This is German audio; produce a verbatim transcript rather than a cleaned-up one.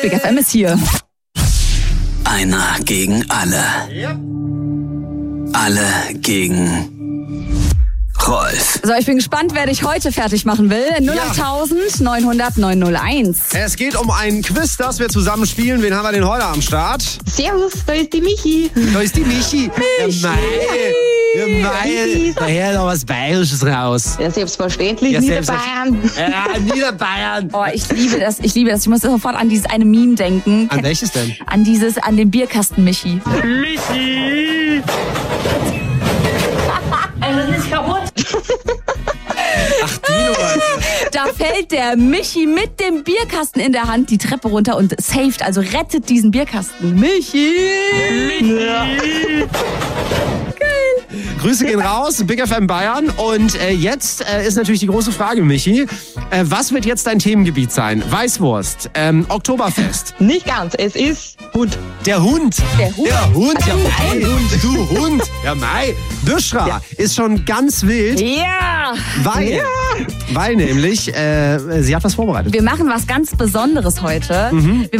Big F M ist hier. Einer gegen alle. Yep. Alle gegen Rolf. So, ich bin gespannt, wer dich heute fertig machen will. null acht neunhundert neunhunderteins. Es geht um ein Quiz, das wir zusammen spielen. Wen haben wir denn heute am Start? Servus, da ist die Michi. Da ist die Michi. Michi. Ja, mei. Ja, mei. Da hört noch was Bayerisches raus. Ja, selbstverständlich, Ja, Niederbayern. Ja, Niederbayern. Oh, ich liebe das, ich liebe das. Ich muss sofort an dieses eine Meme denken. An welches denn? An dieses, an den Bierkasten Michi. Michi. Das ist kaputt. Ach, die Nummer. Da fällt der Michi mit dem Bierkasten in der Hand die Treppe runter und saved, also rettet diesen Bierkasten. Michi! Michi. Grüße gehen raus, Big F M Bayern. Und äh, jetzt äh, ist natürlich die große Frage, Michi. Äh, was wird jetzt dein Themengebiet sein? Weißwurst, ähm, Oktoberfest. Nicht ganz, es ist Hund. Der Hund. Der Hund. Der Hund. Ja, Ein mei. Du Hund. Ja, mei. Büschra Ja. ist schon ganz wild, Ja! weil, Ja. weil nämlich, äh, sie hat was vorbereitet. Wir machen was ganz Besonderes heute. Wir